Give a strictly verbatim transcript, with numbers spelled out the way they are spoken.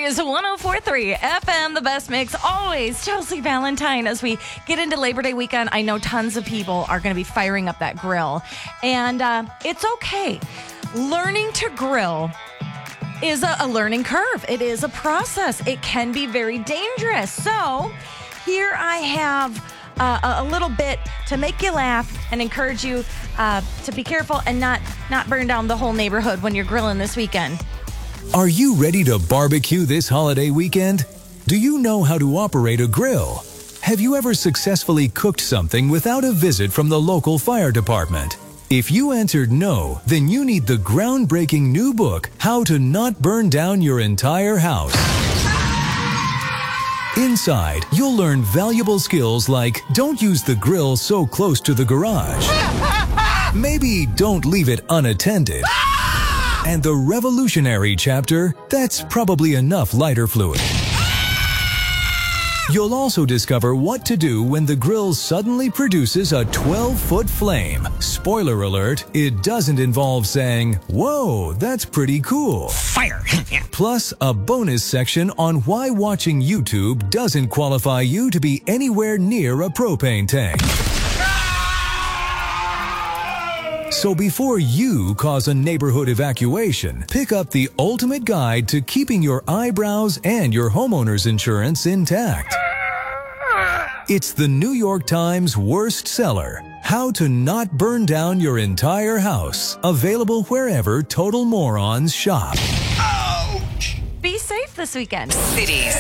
is one oh four point three F M, the best mix. Always Chelsea Valentine. As we get into Labor Day weekend, I know tons of people are going to be firing up that grill. And uh, it's okay. Learning to grill is a, a learning curve. It is a process. It can be very dangerous. So here I have uh, a, a little bit to make you laugh and encourage you uh, to be careful and not, not burn down the whole neighborhood when you're grilling this weekend. Are you ready to barbecue this holiday weekend? Do you know how to operate a grill? Have you ever successfully cooked something without a visit from the local fire department? If you answered no, then you need the groundbreaking new book, How to Not Burn Down Your Entire House. Inside, you'll learn valuable skills like don't use the grill so close to the garage. Maybe don't leave it unattended. And the revolutionary chapter, that's probably enough lighter fluid. You'll also discover what to do when the grill suddenly produces a twelve-foot flame. Spoiler alert, it doesn't involve saying, "Whoa, that's pretty cool." Fire! Plus, a bonus section on why watching YouTube doesn't qualify you to be anywhere near a propane tank. So before you cause a neighborhood evacuation, pick up the ultimate guide to keeping your eyebrows and your homeowner's insurance intact. It's the New York Times worst seller, How to Not Burn Down Your Entire House. Available wherever total morons shop. Be safe this weekend. Cities.